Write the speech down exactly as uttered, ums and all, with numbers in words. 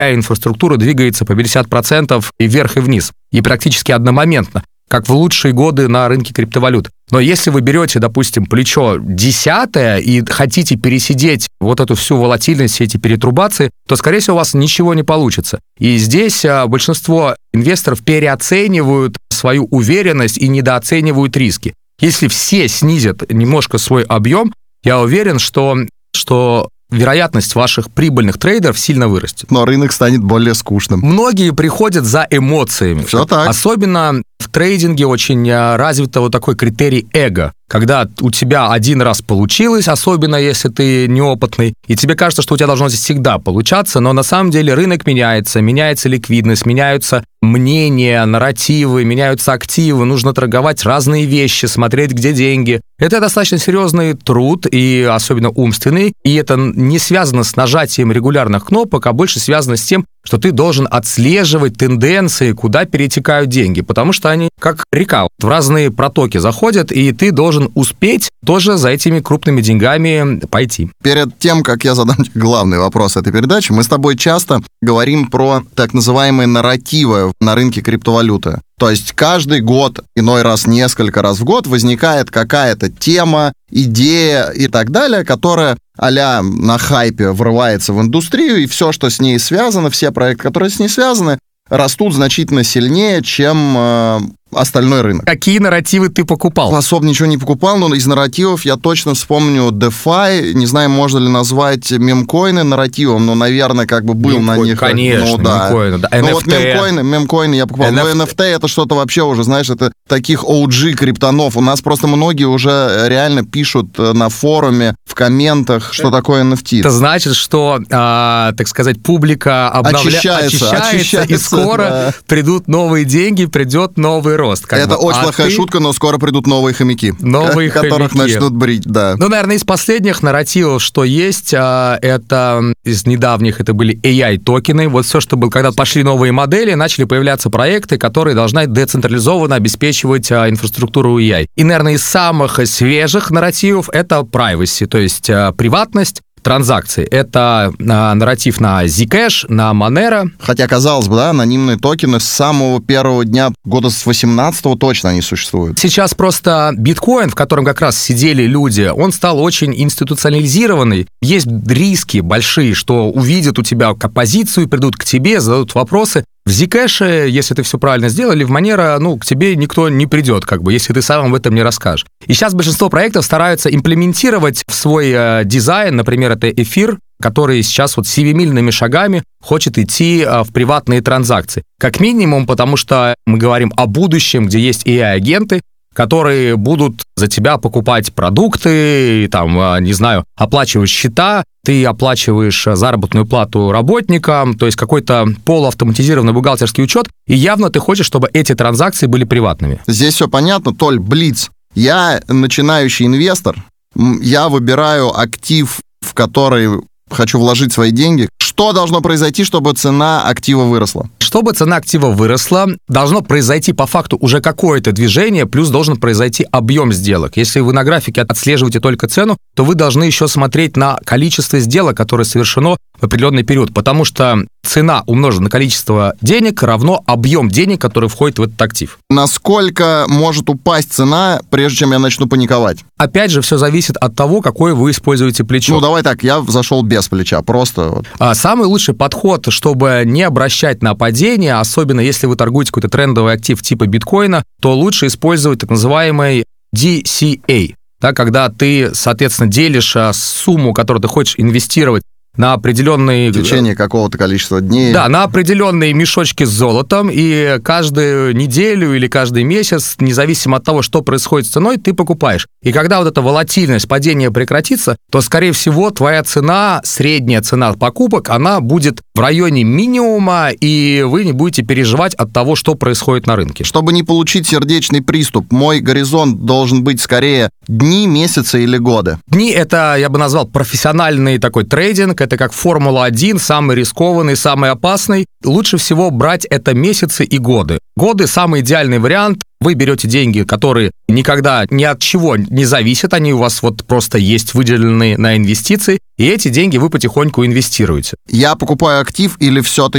инфраструктура двигается по пятьдесят процентов и вверх, и вниз, и практически одномоментно, как в лучшие годы на рынке криптовалют. Но если вы берете, допустим, плечо десятое и хотите пересидеть вот эту всю волатильность, все эти перетрубации, то, скорее всего, у вас ничего не получится. И здесь большинство инвесторов переоценивают свою уверенность и недооценивают риски. Если все снизят немножко свой объем, я уверен, что, что вероятность ваших прибыльных трейдеров сильно вырастет. Но рынок станет более скучным. Многие приходят за эмоциями. Все так. Особенно в трейдинге очень развит вот такой критерий эго. Когда у тебя один раз получилось, особенно если ты неопытный, и тебе кажется, что у тебя должно здесь всегда получаться, но на самом деле рынок меняется, меняется ликвидность, меняются мнения, нарративы, меняются активы, нужно торговать разные вещи, смотреть, где деньги. Это достаточно серьезный труд, и особенно умственный, и это не связано с нажатием регулярных кнопок, а больше связано с тем, что ты должен отслеживать тенденции, куда перетекают деньги, потому что они как река, в разные протоки заходят, и ты должен успеть тоже за этими крупными деньгами пойти. Перед тем, как я задам главный вопрос этой передачи, мы с тобой часто говорим про так называемые нарративы на рынке криптовалюты. То есть каждый год, иной раз несколько раз в год, возникает какая-то тема, идея и так далее, которая а-ля на хайпе врывается в индустрию, и все, что с ней связано, все проекты, которые с ней связаны, растут значительно сильнее, чем э, остальной рынок. Какие нарративы ты покупал? Особо ничего не покупал, но из нарративов я точно вспомню DeFi. Не знаю, можно ли назвать мемкоины нарративом, но, наверное, как бы был мемкоин, на них... Конечно, ну, да. мемкоины, да. Ну, вот мемкоины, мемкоины я покупал. эн эф ти. Но эн эф ти это что-то вообще уже, знаешь, это таких о джи криптонов. У нас просто многие уже реально пишут на форуме, в комментах, что такое эн эф ти. Это значит, что, а, так сказать, публика обновля... очищается, очищается, очищается, и скоро да. придут новые деньги, придет новый рост. Как это бы. очень а плохая ты... шутка, но скоро придут новые хомяки, новые которых хомяки. начнут брить, да. Ну, наверное, из последних нарративов, что есть, это из недавних, это были эй ай-токены. Вот все, что было, когда пошли новые модели, начали появляться проекты, которые должны децентрализованно обеспечивать инфраструктуру эй ай. И, наверное, из самых свежих нарративов это privacy, то есть приватность транзакций. Это а, нарратив на Zcash, на Monero. Хотя, казалось бы, да, анонимные токены с самого первого дня года с восемнадцатого точно они существуют. Сейчас просто биткоин, в котором как раз сидели люди, он стал очень институционализированный. Есть риски большие, что увидят у тебя позицию, придут к тебе, зададут вопросы. В Zcash, если ты все правильно сделал, или в Monero, ну, к тебе никто не придет, как бы, если ты сам об этом не расскажешь. И сейчас большинство проектов стараются имплементировать в свой э, дизайн, например, это эфир, который сейчас вот семимильными шагами хочет идти э, в приватные транзакции. Как минимум, потому что мы говорим о будущем, где есть эй ай-агенты, которые будут за тебя покупать продукты, там, не знаю, оплачивать счета, ты оплачиваешь заработную плату работникам, то есть какой-то полуавтоматизированный бухгалтерский учет, и явно ты хочешь, чтобы эти транзакции были приватными. Здесь все понятно, Толь, блиц. Я начинающий инвестор, я выбираю актив, в который хочу вложить свои деньги. Что должно произойти, чтобы цена актива выросла? Чтобы цена актива выросла, должно произойти по факту уже какое-то движение, плюс должен произойти объем сделок. Если вы на графике отслеживаете только цену, то вы должны еще смотреть на количество сделок, которое совершено в определенный период, потому что цена умножена на количество денег равно объем денег, который входит в этот актив. Насколько может упасть цена, прежде чем я начну паниковать? Опять же, все зависит от того, какое вы используете плечо. Ну, давай так, я зашел без плеча, просто... А самый лучший подход, чтобы не обращать на падение, особенно если вы торгуете какой-то трендовый актив типа биткоина, то лучше использовать так называемый ди си эй, да, когда ты, соответственно, делишь сумму, которую ты хочешь инвестировать, на определенные... В течение какого-то количества дней. Да, на определенные мешочки с золотом, и каждую неделю или каждый месяц, независимо от того, что происходит с ценой, ты покупаешь. И когда вот эта волатильность, падение прекратится, то, скорее всего, твоя цена, средняя цена покупок, она будет в районе минимума, и вы не будете переживать от того, что происходит на рынке. Чтобы не получить сердечный приступ, мой горизонт должен быть скорее дни, месяцы или годы. Дни — это, я бы назвал, профессиональный такой трейдинг, рынок — это как Формула один, самый рискованный, самый опасный. Лучше всего брать это месяцы и годы. Годы — самый идеальный вариант. Вы берете деньги, которые никогда ни от чего не зависят, они у вас вот просто есть выделенные на инвестиции, и эти деньги вы потихоньку инвестируете. Я покупаю актив или все-таки